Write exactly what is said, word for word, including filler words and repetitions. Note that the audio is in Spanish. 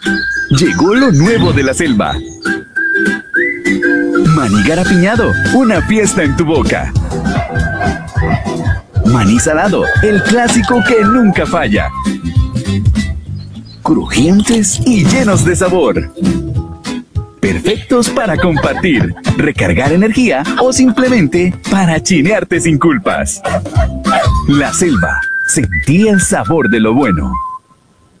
Llegó lo nuevo de la selva. Maní garapiñado, una fiesta en tu boca. Maní salado, el clásico que nunca falla. Crujientes y llenos de sabor. Perfectos para compartir, recargar energía o simplemente para chinearte sin culpas. La selva, sentí el sabor de lo bueno.